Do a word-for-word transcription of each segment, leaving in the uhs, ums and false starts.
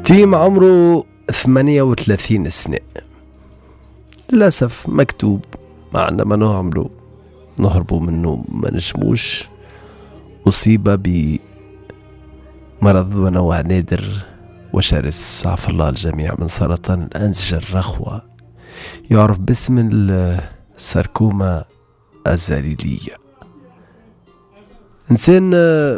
تيم عمره ثمانية وثلاثين سنة، للأسف مكتوب ما عندنا ما نعمله، نهربوا منه ما نجموش. أصيب بمرض ونوع نادر وشرس، عفى الله الجميع، من سرطان الأنسجة الرخوة، يعرف باسم الساركوما الزليلية. إنسان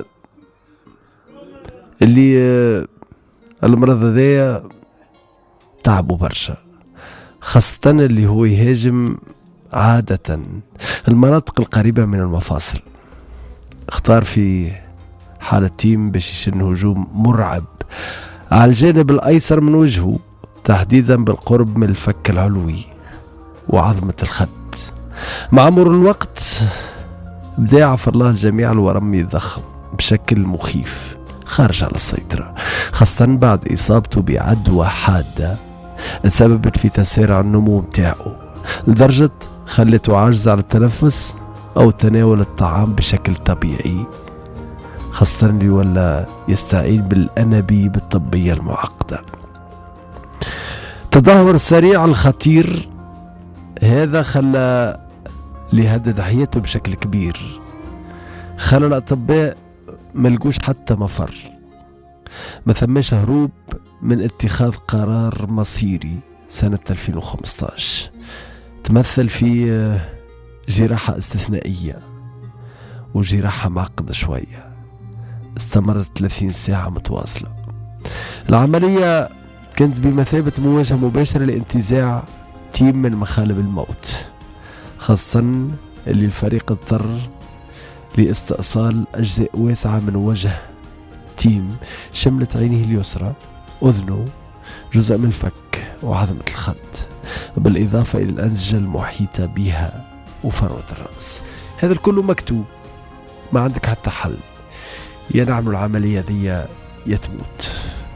اللي المرض هذايا تعبوا برشا، خاصة اللي هو يهاجم عادة المناطق القريبة من المفاصل. اختار في حالة تيم باش يشن هجوم مرعب على الجانب الأيسر من وجهه، تحديدا بالقرب من الفك العلوي وعظمة الخد. مع مرور الوقت بدأ عفى الله الجميع الورم يتضخم بشكل مخيف خارج على السيطرة، خاصة بعد إصابته بعدوى حادة تسببت في تسارع النمو متاعه لدرجة خلته عاجز على التنفس أو تناول الطعام بشكل طبيعي، خاصة اللي ولا يستعين بالأنابيب الطبية المعقدة. التدهور السريع الخطير هذا خلى ليهدد حياته بشكل كبير، خلى الأطباء ملقوش حتى مفر، ما ثماش هروب من اتخاذ قرار مصيري. سنة ألفين وخمسة عشر تمثل في جراحة استثنائية وجراحة معقدة شوية، استمرت ثلاثين ساعة متواصلة. العملية كانت بمثابة مواجهة مباشرة لانتزاع تيم من مخالب الموت، خاصة اللي الفريق اضطر لاستئصال أجزاء واسعة من وجه تيم، شملت عينه اليسرى، أذنه، جزء من الفك وعظمة الخد، بالإضافة إلى الأنسجة المحيطة بها وفروة الرأس. هذا الكل مكتوب، ما عندك حتى حل، يا نعمل العملية ذي يا تموت.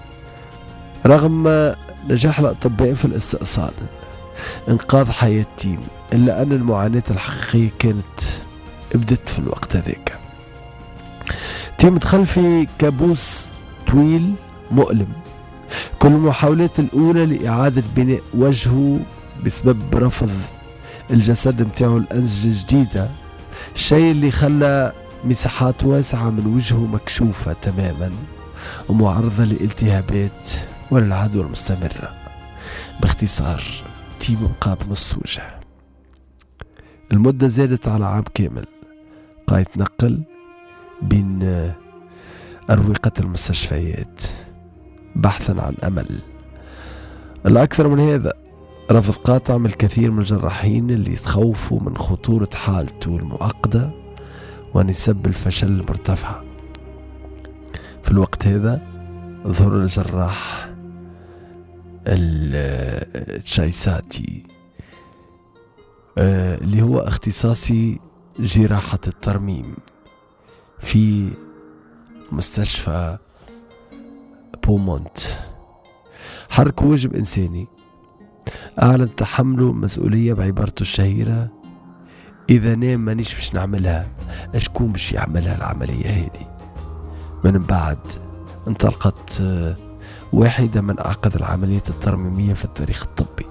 رغم نجاح الأطباء في الاستئصال إنقاذ حياة تيم، إلا أن المعاناة الحقيقية كانت بدت في الوقت هذاك. تيم دخل في كابوس طويل مؤلم. كل المحاولات الأولى لإعادة بناء وجهه بسبب رفض الجسد متاعه الأنسجة جديدة، الشيء اللي خلى مساحات واسعة من وجهه مكشوفة تماما ومعرضة لالتهابات وللعدوى المستمرة. باختصار تيم بقى بنص وجه. المدة زادت على عام كامل، بقى يتنقل بين أروقة المستشفيات بحثا عن أمل. الأكثر من هذا، رفض قاطع من الكثير من الجراحين اللي يتخوفوا من خطورة حالته المعقدة ونسب الفشل المرتفعة. في الوقت هذا ظهر الجراح التشايساتي اللي هو اختصاصي جراحة الترميم في مستشفى بومونت. حرك واجب إنساني، أعلن تحمله مسؤولية بعبارته الشهيرة: إذا نام مانيش باش نعملها، أشكون باش يعملها العملية هذه؟ من بعد انطلقت واحدة من أعقد العمليات الترميمية في التاريخ الطبي.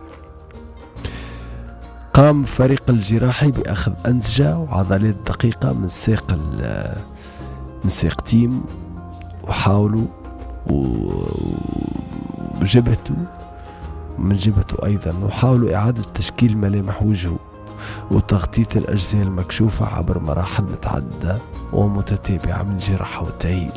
قام فريق الجراحي بأخذ أنسجة وعضلات دقيقة من ساق من ساق تيم، وحاولوا وجبهته من جبهته أيضا، وحاولوا إعادة تشكيل ملامح وجهه وتغطية الأجزاء المكشوفة عبر مراحل متعددة ومتتابعة من الجراحة والتأهيل.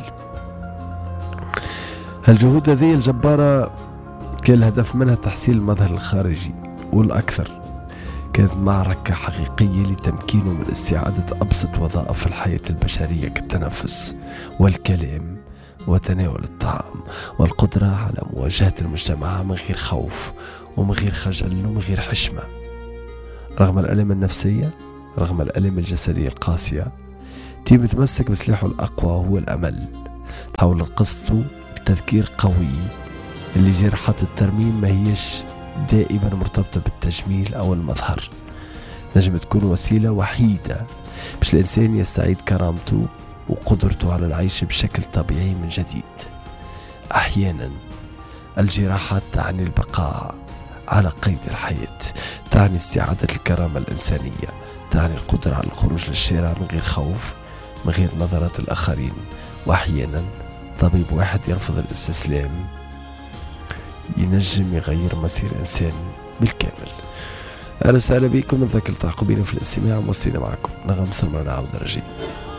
هالجهود هذه الجبارة كان الهدف منها تحسين المظهر الخارجي، والأكثر كانت معركة حقيقية لتمكينه من استعادة أبسط وظائف الحياة البشرية كالتنفس والكلام وتناول الطعام والقدرة على مواجهة المجتمع من غير خوف ومن غير خجل ومن غير حشمة. رغم الألم النفسية، رغم الألم الجسدية القاسية، تيم يتمسك بسلاحه الأقوى وهو الأمل. تحول قصته بتذكير قوي اللي جراحة الترميم ما هيش دائما مرتبطة بالتجميل أو المظهر، نجم تكون وسيلة وحيدة باش الإنسان يستعيد كرامته وقدرته على العيش بشكل طبيعي من جديد. أحيانا الجراحات تعني البقاء على قيد الحياة، تعني استعادة الكرامة الإنسانية، تعني القدرة على الخروج للشارع من غير خوف، من غير نظرات الآخرين. وأحيانا طبيب واحد يرفض الاستسلام ينجم يغير مصير إنسان بالكامل. أهلا وسهلا بكم، من ذاك التعقبين في الاستماع، موصلين معكم نغم سلمان عودة رجيم.